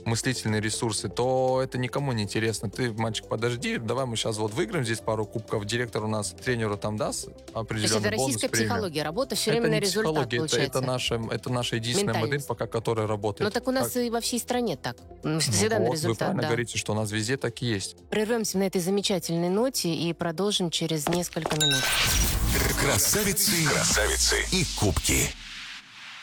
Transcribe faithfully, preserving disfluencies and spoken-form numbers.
мыслительные ресурсы, то это никому не интересно. Ты, мальчик, подожди, давай мы сейчас вот выиграем здесь пару кубков, директор у нас тренеру там даст определенный бонус. То есть это российская премию. психология, работа все время это на не результат, психология, получается. Это, это, наша, это наша единственная модель, пока которая работает. Ну так у нас как... и во всей стране так. Всегда ну, на вот, результат, вы правильно да. говорите, что у нас везде так и есть. Прервемся на этой замечательной ноте и продолжим через несколько минут. Красавицы, красавицы и кубки.